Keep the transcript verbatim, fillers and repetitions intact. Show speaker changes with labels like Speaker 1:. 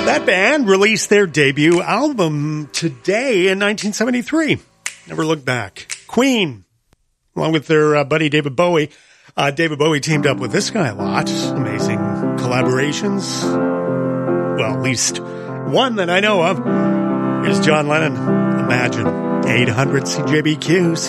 Speaker 1: That band released their debut album today in nineteen seventy-three. Never Look Back. Queen, along with their uh, buddy David Bowie. Uh, David Bowie teamed up with this guy a lot. Amazing collaborations. Well, at least one that I know of. Here's John Lennon. Imagine. eight hundred C J B Q.